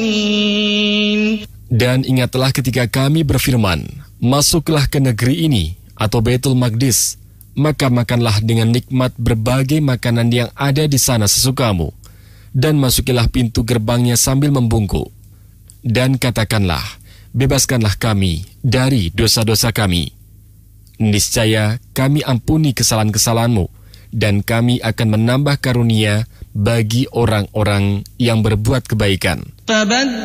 Dan ingatlah ketika kami berfirman, masuklah ke negeri ini atau Baitul Maqdis, maka makanlah dengan nikmat berbagai makanan yang ada di sana sesukamu, dan masukilah pintu gerbangnya sambil membungkuk. Dan katakanlah, bebaskanlah kami dari dosa-dosa kami. Niscaya kami ampuni kesalahan-kesalahanmu, dan kami akan menambah karunia bagi orang-orang yang berbuat kebaikan.